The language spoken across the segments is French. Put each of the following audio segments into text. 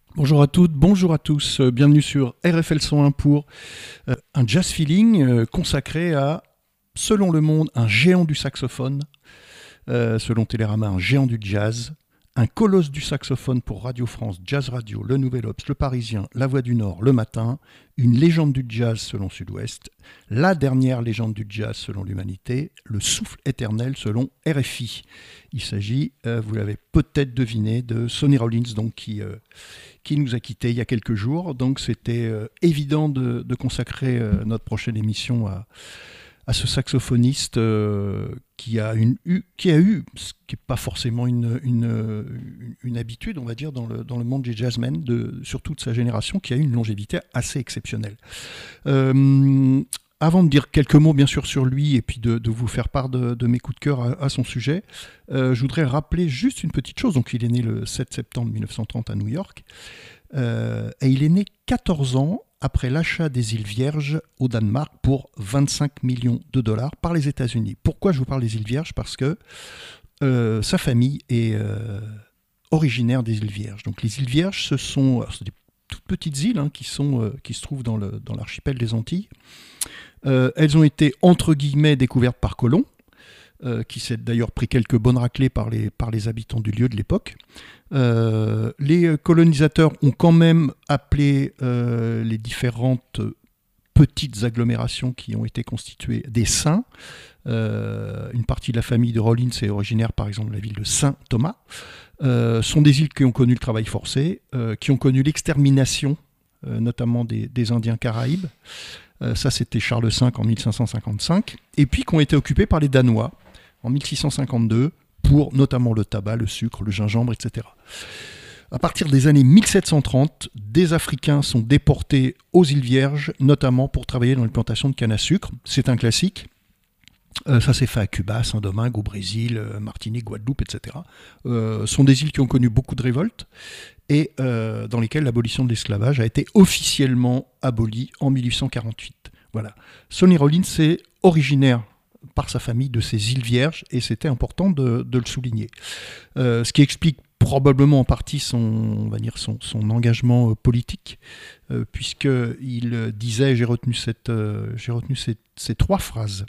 Bonjour à toutes, bonjour à tous, bienvenue sur RFL 101 pour un jazz feeling consacré à, selon Le Monde, un géant du saxophone, selon Télérama, un géant du jazz, un colosse du saxophone pour Radio France, Jazz Radio, Le Nouvel Obs, Le Parisien, La Voix du Nord, Le Matin, une légende du jazz selon Sud-Ouest, la dernière légende du jazz selon l'Humanité, le souffle éternel selon RFI. Il s'agit, vous l'avez peut-être deviné, de Sonny Rollins, donc qui nous a quittés il y a quelques jours. Donc c'était évident de consacrer notre prochaine émission à ce saxophoniste qui a eu, ce qui n'est pas forcément une habitude, on va dire, dans le monde des jazzmen, surtout de sa génération, qui a eu une longévité assez exceptionnelle. Avant de dire quelques mots bien sûr sur lui et puis de vous faire part de mes coups de cœur à son sujet, je voudrais rappeler juste une petite chose. Donc il est né le 7 septembre 1930 à New York et il est né 14 ans après l'achat des îles Vierges au Danemark pour 25 millions de dollars par les États-Unis. Pourquoi je vous parle des îles Vierges ? Parce que sa famille est originaire des îles Vierges. Donc les îles Vierges, c'est des toutes petites îles qui se trouvent dans l'archipel des Antilles. Elles ont été entre guillemets découvertes par Colomb, qui s'est d'ailleurs pris quelques bonnes raclées par les habitants du lieu de l'époque. Les colonisateurs ont quand même appelé les différentes petites agglomérations qui ont été constituées des saints. Une partie de la famille de Rollins est originaire par exemple de la ville de Saint-Thomas. Sont des îles qui ont connu le travail forcé, qui ont connu l'extermination notamment des Indiens Caraïbes. Ça c'était Charles V en 1555. Et puis qui ont été occupées par les Danois en 1652 pour notamment le tabac, le sucre, le gingembre, etc. À partir des années 1730, des Africains sont déportés aux îles Vierges, notamment pour travailler dans les plantations de canne à sucre. C'est un classique. Ça s'est fait à Cuba, Saint-Domingue, au Brésil, Martinique, Guadeloupe, etc. Sont des îles qui ont connu beaucoup de révoltes et dans lesquelles l'abolition de l'esclavage a été officiellement abolie en 1848. Voilà. Sonny Rollins est originaire par sa famille de ces îles Vierges et c'était important de le souligner. Ce qui explique probablement en partie son engagement politique, puisqu'il disait, j'ai retenu ces trois phrases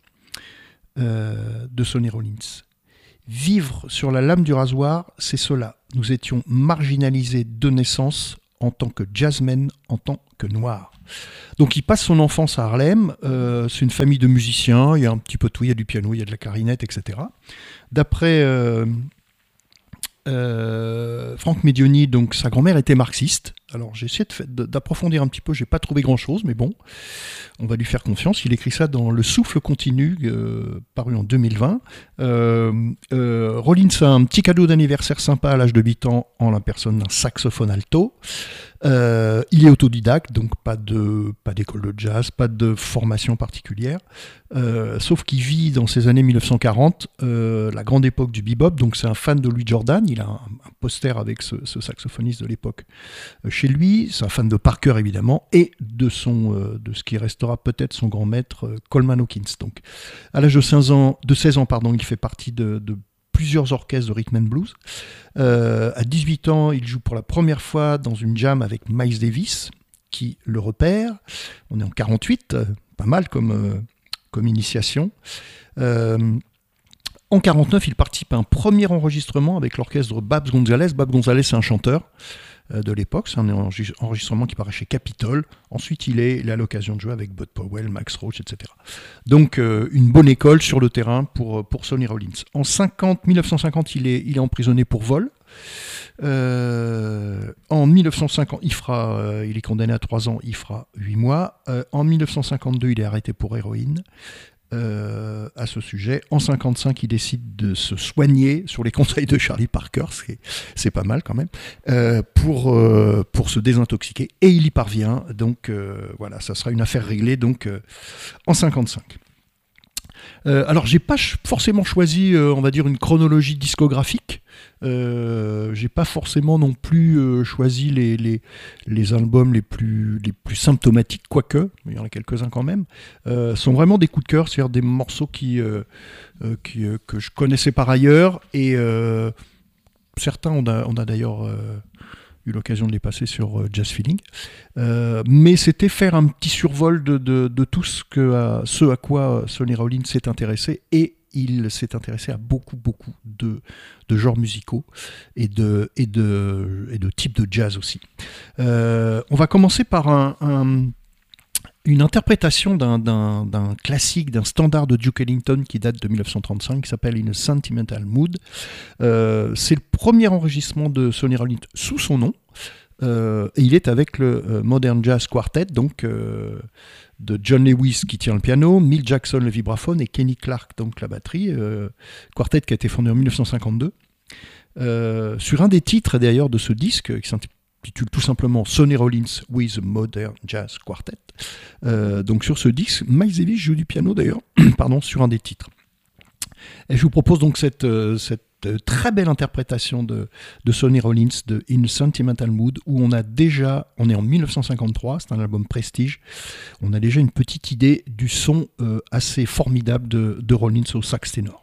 de Sonny Rollins. Vivre sur la lame du rasoir, c'est cela. Nous étions marginalisés de naissance en tant que jazzmen, en tant que noirs. Donc il passe son enfance à Harlem, c'est une famille de musiciens, il y a un petit peu tout, il y a du piano, il y a de la clarinette, etc. D'après Franck Medioni, donc sa grand-mère était marxiste. Alors j'ai essayé d'approfondir un petit peu, j'ai pas trouvé grand-chose, mais bon, on va lui faire confiance. Il écrit ça dans Le Souffle continu, paru en 2020. Rollins a un petit cadeau d'anniversaire sympa à l'âge de 8 ans en la personne d'un saxophone alto. Il est autodidacte, donc pas d'école de jazz, pas de formation particulière, sauf qu'il vit dans ces années 1940, la grande époque du bebop, donc c'est un fan de Louis Jordan, il a un poster avec ce saxophoniste de l'époque chez lui, c'est un fan de Parker évidemment, et de ce qui restera peut-être son grand maître Coleman Hawkins. Donc à l'âge de 16 ans, il fait partie de plusieurs orchestres de rhythm and blues. À 18 ans, il joue pour la première fois dans une jam avec Miles Davis, qui le repère. On est en 48, pas mal comme initiation. En 49, il participe à un premier enregistrement avec l'orchestre Babs Gonzalez. Babs Gonzalez, c'est un chanteur de l'époque. C'est un enregistrement qui paraît chez Capitol. Ensuite, il a l'occasion de jouer avec Bud Powell, Max Roach, etc. Donc, une bonne école sur le terrain pour Sonny Rollins. En 1950, il est emprisonné pour vol. En 1950, il est condamné à 3 ans, il fera 8 mois. En 1952, il est arrêté pour héroïne. À ce sujet. En 1955, il décide de se soigner sur les conseils de Charlie Parker, c'est pas mal quand même, pour se désintoxiquer, et il y parvient. Donc voilà, ça sera une affaire réglée donc en 1955. Alors j'ai pas forcément choisi, on va dire, une chronologie discographique. J'ai pas forcément non plus choisi les albums les plus symptomatiques, quoique, il y en a quelques-uns quand même. Sont vraiment des coups de cœur, c'est-à-dire des morceaux que je connaissais par ailleurs, et certains on a d'ailleurs eu l'occasion de les passer sur Jazz Feeling. Mais c'était faire un petit survol de tout ce à quoi Sonny Rollins s'est intéressé, et il s'est intéressé à beaucoup de genres musicaux et de types de jazz aussi. On va commencer par une interprétation d'un classique, d'un standard de Duke Ellington qui date de 1935, qui s'appelle In a Sentimental Mood. C'est le premier enregistrement de Sonny Rollins sous son nom. Et il est avec le Modern Jazz Quartet, donc de John Lewis qui tient le piano, Milt Jackson le vibraphone et Kenny Clarke donc la batterie. Quartet qui a été fondé en 1952. Sur un des titres d'ailleurs de ce disque qui s'intitule tout simplement Sonny Rollins with a Modern Jazz Quartet. Donc sur ce disque, Miles Davis joue du piano d'ailleurs, pardon, sur un des titres. Et je vous propose donc cette très belle interprétation de Sonny Rollins de In Sentimental Mood, où on est en 1953, c'est un album Prestige, on a déjà une petite idée du son assez formidable de Rollins au sax ténor.